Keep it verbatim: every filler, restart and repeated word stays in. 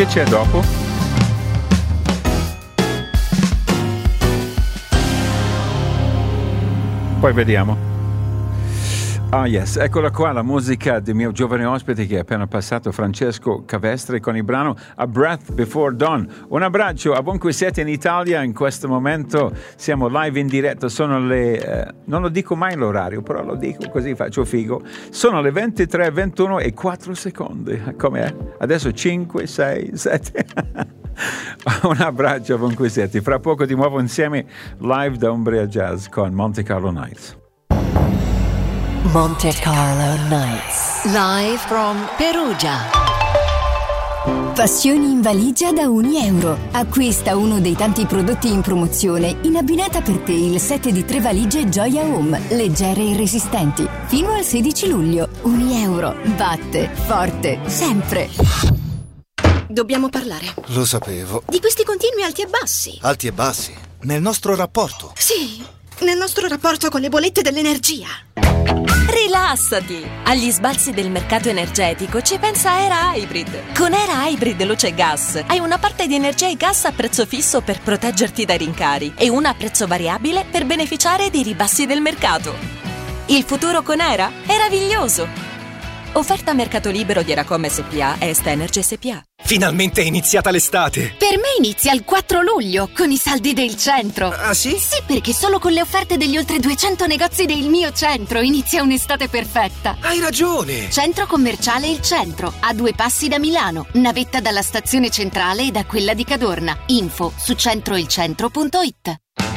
Che c'è dopo? Poi vediamo. Ah yes, eccola qua la musica del mio giovane ospite che è appena passato, Francesco Cavestre, con il brano A Breath Before Dawn. Un abbraccio a ovunque siete in Italia, in questo momento siamo live in diretta, sono le, eh, non lo dico mai l'orario, però lo dico così faccio figo, sono le ventitré ventuno e quattro secondi, com'è? Adesso cinque, sei, sette... Un abbraccio a ovunque siete, fra poco di nuovo insieme live da Umbria Jazz con Monte Carlo Nights. Monte Carlo Nights, live from Perugia. Passioni in valigia da un euro. Acquista uno dei tanti prodotti in promozione in abbinata per te il set di tre valigie Gioia Home, leggere e resistenti. Fino al sedici luglio. Un euro. Batte forte sempre. Dobbiamo parlare. Lo sapevo. Di questi continui alti e bassi. Alti e bassi? Nel nostro rapporto? Sì, nel nostro rapporto con le bollette dell'energia. Rilassati! Agli sbalzi del mercato energetico ci pensa Era Hybrid. Con Era Hybrid Luce Gas hai una parte di energia e gas a prezzo fisso per proteggerti dai rincari e una a prezzo variabile per beneficiare dei ribassi del mercato. Il futuro con Era è meraviglioso! Offerta a mercato libero di Eracom S P A e Est Energy S P A. Finalmente è iniziata l'estate! Per me inizia il quattro luglio, con i saldi del centro. Ah sì? Sì, perché solo con le offerte degli oltre duecento negozi del mio centro inizia un'estate perfetta. Hai ragione! Centro commerciale Il Centro, a due passi da Milano. Navetta dalla stazione centrale e da quella di Cadorna. Info su centroilcentro punto it.